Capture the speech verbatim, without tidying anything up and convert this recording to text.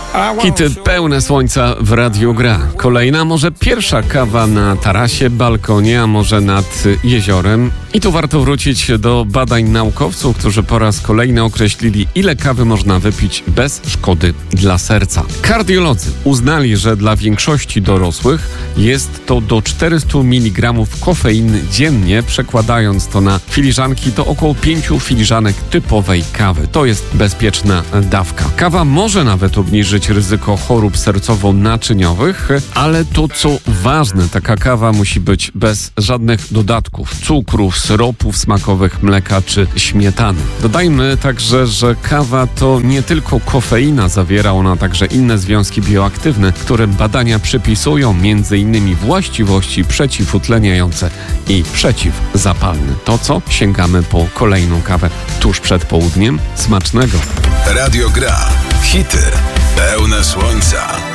Hity pełne słońca w Radiu Gra. Kolejna, może pierwsza kawa na tarasie, balkonie, a może nad jeziorem. I tu warto wrócić do badań naukowców, którzy po raz kolejny określili, ile kawy można wypić bez szkody dla serca. Kardiolodzy uznali, że dla większości dorosłych jest to do czterysta miligramów kofeiny dziennie. Przekładając to na filiżanki, to około pięciu filiżanek typowej kawy. To jest bezpieczna dawka. Kawa może nawet obniżyć ryzyko chorób sercowo-naczyniowych, ale to co ważne, taka kawa musi być bez żadnych dodatków, cukrów, syropów smakowych, mleka czy śmietany. Dodajmy także, że kawa to nie tylko kofeina, zawiera ona także inne związki bioaktywne, które badania przypisują m.in. właściwości przeciwutleniające i przeciwzapalne. To co? Sięgamy po kolejną kawę tuż przed południem. Smacznego! Radio Gra. Hity pełne słońca.